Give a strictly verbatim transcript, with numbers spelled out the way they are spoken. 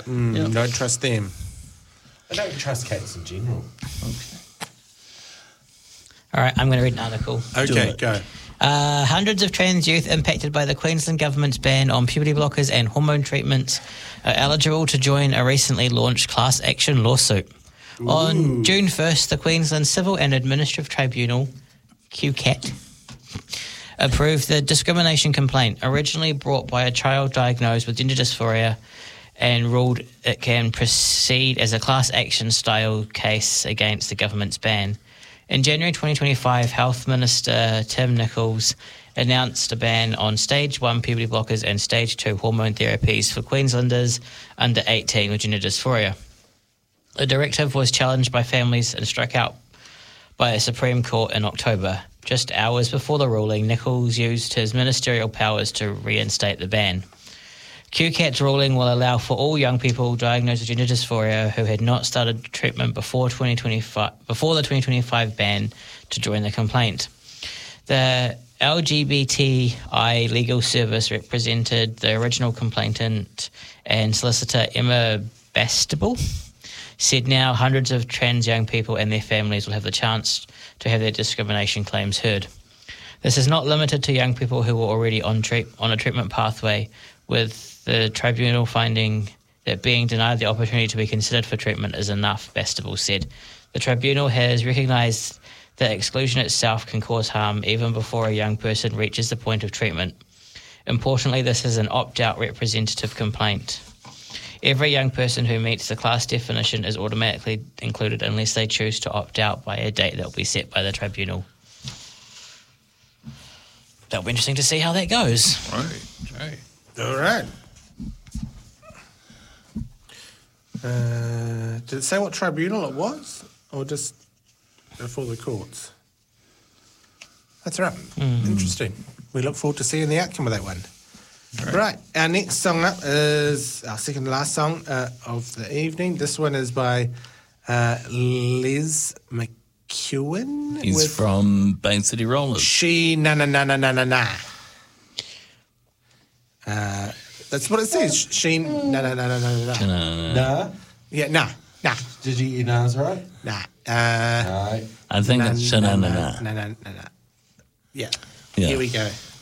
Mm, Yep. Don't trust them. I don't trust cats in general. Okay. All right, I'm going to read an article. Okay, it. go. Uh, hundreds of trans youth impacted by the Queensland government's ban on puberty blockers and hormone treatments are eligible to join a recently launched class action lawsuit. Ooh. On June first, the Queensland Civil and Administrative Tribunal, Q CAT, approved the discrimination complaint originally brought by a child diagnosed with gender dysphoria and ruled it can proceed as a class action style case against the government's ban. In January twenty twenty-five, Health Minister Tim Nicholls announced a ban on Stage one puberty blockers and Stage two hormone therapies for Queenslanders under eighteen with gender dysphoria. The directive was challenged by families and struck out by a Supreme Court in October. Just hours before the ruling, Nicholls used his ministerial powers to reinstate the ban. Q CAT's ruling will allow for all young people diagnosed with gender dysphoria who had not started treatment before twenty twenty-five, before the twenty twenty-five ban to join the complaint. The L G B T I Legal Service represented the original complainant and solicitor Emma Bastable said now hundreds of trans young people and their families will have the chance to have their discrimination claims heard. This is not limited to young people who are already on, treat, on a treatment pathway, with the tribunal finding that being denied the opportunity to be considered for treatment is enough, Bastable said. The tribunal has recognised that exclusion itself can cause harm even before a young person reaches the point of treatment. Importantly, this is an opt-out representative complaint. Every young person who meets the class definition is automatically included unless they choose to opt out by a date that will be set by the tribunal. That'll be interesting to see how that goes. Right, right. All right. Uh, did it say what tribunal it was? Or just before the courts? That's right. Mm. Interesting. We look forward to seeing the outcome of that one. Right. right. Our next song up is our second to last song uh, of the evening. This one is by uh, Les McEwen. He's with from Bain City Rollers. She Na Na Na Na Na Na Na. Uh, that's what it says. She Na Na Na Na Na Na Na. Uh, Nah. Yeah, nah, nah, Did you get your nose right? nah. Uh, Right. I think na, it's na, na na na, na. na, na, na, na. Yeah. Yeah. Here we go.